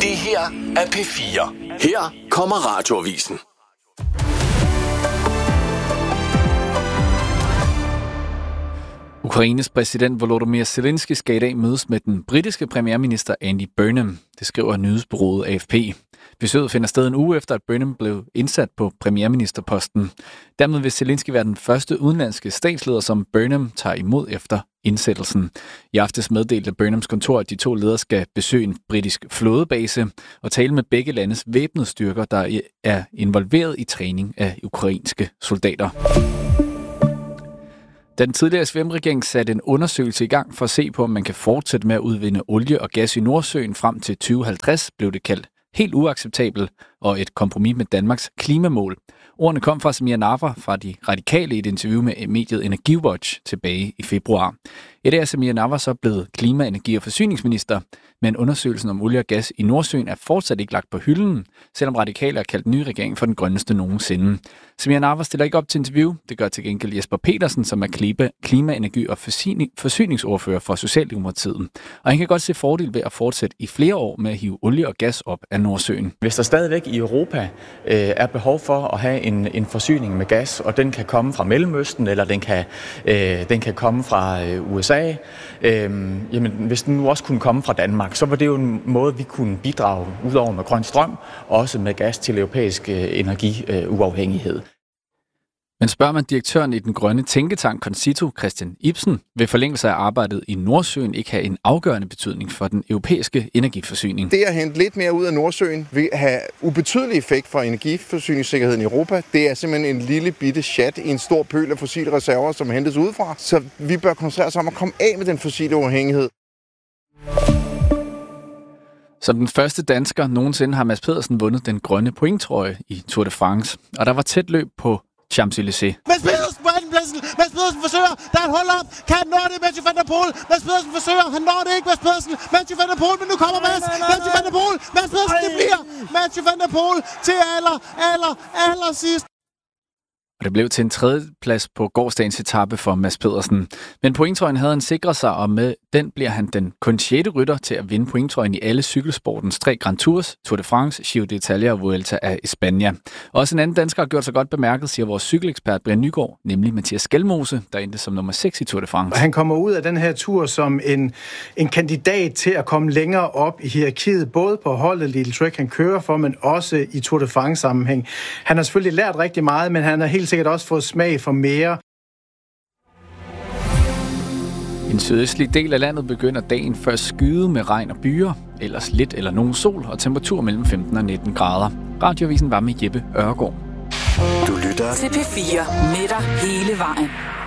Det her er P4. Her kommer Radioavisen. Ukraines præsident Volodymyr Zelensky skal i dag mødes med den britiske premierminister Andy Burnham. Det skriver nyhedsbureauet AFP. Besøget finder sted en uge efter, at Burnham blev indsat på premierministerposten. Dermed vil Zelensky være den første udenlandske statsleder, som Burnham tager imod efter indsættelsen. I aftes meddelte Burnhams kontor, at de to ledere skal besøge en britisk flådebase og tale med begge landes væbnede styrker, der er involveret i træning af ukrainske soldater. Da den tidligere SVM-regering satte en undersøgelse i gang for at se på, om man kan fortsætte med at udvinde olie og gas i Nordsøen frem til 2050, blev det kaldt helt uacceptabelt og et kompromis med Danmarks klimamål. Ordene kom fra Samir Nawa fra de radikale i et interview med mediet EnergiWatch tilbage i februar. I dag er Samir Nawa så blevet klima-, energi- og forsyningsminister, men undersøgelsen om olie og gas i Nordsøen er fortsat ikke lagt på hylden, selvom radikale har kaldt den nye regering for den grønneste nogensinde. Samir Nawa stiller ikke op til interview. Det gør til gengæld Jesper Petersen, som er klima-, energi- og forsyningsordfører for Socialdemokratiet. Og han kan godt se fordel ved at fortsætte i flere år med at hive olie og gas op af Nordsøen. Hvis der stadigvæk i Europa er behov for at have en forsyning med gas, og den kan komme fra Mellemøsten, eller den kan komme fra USA, jamen hvis den nu også kunne komme fra Danmark, så var det jo en måde, vi kunne bidrage udover med grøn strøm, også med gas til europæisk energiuafhængighed. Men spørger man direktøren i den grønne tænketank Concito, Christian Ibsen, vil forlængelse af arbejdet i Nordsøen ikke have en afgørende betydning for den europæiske energiforsyning. Det at hente lidt mere ud af Nordsøen vil have ubetydelig effekt for energiforsyningssikkerheden i Europa. Det er simpelthen en lille bitte chat i en stor pøl af fossile reserver, som hentes udefra. Så vi bør koncentrere os om at komme af med den fossile uafhængighed. Som den første dansker nogensinde har Mads Pedersen vundet den grønne pointtrøje i Tour de France. Og der var tæt løb på Champs-Élysées. Mads Pedersen på andenpladsen. Mads Pedersen forsøger. Der er et hold op. Kan han nå det? Mathieu van der Poel. Mads Pedersen forsøger. Han når det ikke. Mads Pedersen. Mathieu van der Poel. Men nu kommer Mads. Mathieu van der Poel. Mads Pedersen. Det bliver Mathieu van der Poel til aller sidst. Og det blev til en tredjeplads på gårsdagens etape for Mads Pedersen. Men pointtrøjen havde han sikret sig, og med den bliver han den kun 6. rytter til at vinde pointtrøjen i alle cykelsportens 3 Grand Tours, Tour de France, Giro d'Italia og Vuelta a España. Også en anden dansker har gjort sig godt bemærket, siger vores cykelekspert Brian Nygaard, nemlig Mathias Skelmose, der endte som nummer 6 i Tour de France. Han kommer ud af den her tur som en kandidat til at komme længere op i hierarkiet, både på holdet Lidl Trek, han kører for, men også i Tour de France sammenhæng. Han har selvfølgelig lært rigtig meget, men han har helt sikkert også fået smag for mere. I den sydøstlige del af landet begynder dagen først skyde med regn og byer, ellers lidt eller nogen sol og temperatur mellem 15 og 19 grader. Radioavisen var med Jeppe Ørgaard. Du lytter til P4 med dig hele vejen.